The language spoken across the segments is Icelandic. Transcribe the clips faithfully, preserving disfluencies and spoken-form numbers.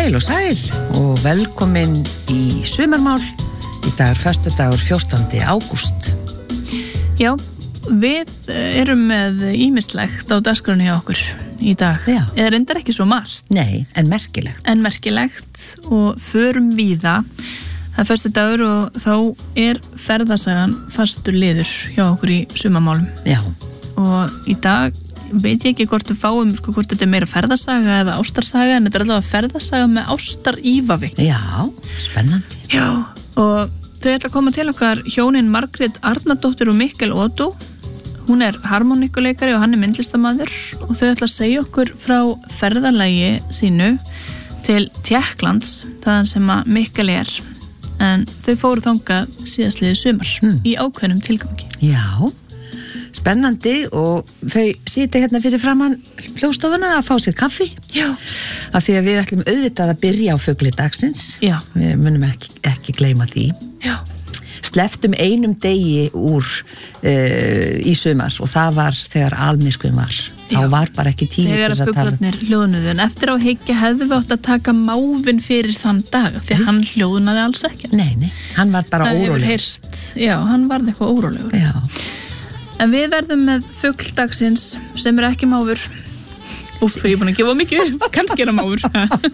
Heil og sæl og velkomin í sumarmál. Í dag er föstudagur fjórtándi ágúst. Já, við erum með ýmislegt á dagskránni hjá okkur í dag. Já. Eða reyndar ekki svo margt. Nei, en merkilegt. En merkilegt og förum víða. Það er föstudagur og þá er ferðasagan fastur liður hjá okkur í sumarmálum. Já. Og í dag veit ég ekki hvort við fáum, sko, hvort þetta er meira ferðasaga eða ástarsaga, en þetta er allavega ferðasaga með ástarívafi. Já, spennandi. Já, og þau ætla að koma til okkar hjónin Margrét Arnardóttir og Mikkel Otto. Hún er harmonikuleikari og hann er myndlistarmaður og þau ætla að segja okkur frá ferðalagi sínu til Tékklands, þaðan sem að Mikkel er. En þau fóru þangað síðastliðið sumar mm. í ákveðnum tilgangi. Já, spennandi og þau sitja hérna fyrir framan hljóðstofuna að fá sér kaffi. Já. Af því að við ætlum auðvitað að byrja á fugli dagsins. Já. Við munum ekki, ekki gleyma því. Já. Sleftum einum degi úr uh, í sumar og það var þegar almyrkvinn var. Já. Þá var bara ekki tími þegar til að fuglarnir hljóðnuðu, en eftir á hyggja hefðum við átt að taka máfinn fyrir þann dag því hann hljóðnaði alls ekki. Nei, nei, hann var bara órólegur. Heyrst, já, hann varð eitthvað órólegur. Já. En við verðum með fugl dagsins sem er ekki máfur. Úf, ég er búin að gefa mikið upp, kannski er það máfur.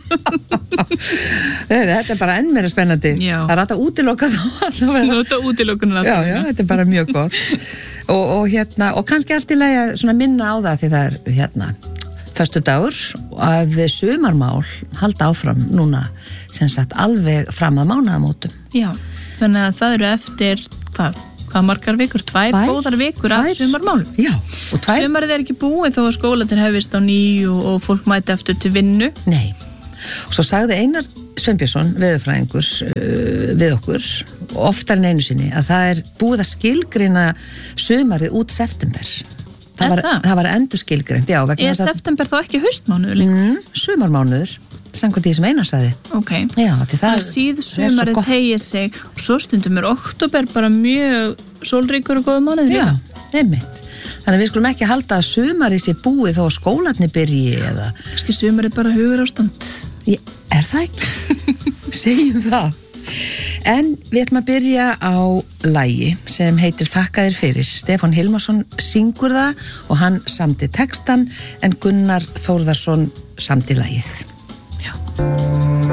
Þetta er bara enn meira spennandi. Já. Það er hægt að útiloka þá. Þetta útilokunar. Já, já, þetta er bara mjög gott. Og, og hérna, og kannski allt í lagi að svona minna á það því það er hérna föstudagur að sumarmál halda áfram núna sem sagt alveg fram að mánaðamótum. Já, þannig að það eru eftir hvað? Hvað margar vikur? Tvær, tvær góðar vikur tvær. Af sumarmálum. Já, og tvær. Sumarið er ekki búið þó að skólarnir hefist á ný og, og fólk mæti eftir til vinnu. Nei. Og svo sagði Einar Sveinbjörnsson, veðurfræðingur, uh, við okkur, oftar en einu sinni, að það er búið að skilgreina sumarið út september. Það er var, það? Það var endur skilgreint, já. Er september þá ekki haustmánuður líka? Mm, sumarmánuður. Samkvæmt því sem Einar sagði. Ok. Já, því það er síð sumarið tegir sig og svo stundum er október bara mjög sólríkur og góða mánuður. Já, einmitt. Þannig að við skulum ekki halda að sumarið sé búið þó að skólarnir byrji eða... Kanski sumarið bara hugur ástand. Ég, er það ekki? Segjum það. En við ætlum að byrja á lagi sem heitir Þakka þér fyrir. Stefán Hilmarsson syngur það og hann samdi textan en Gunnar Þórðarsson samdi lagið. Já.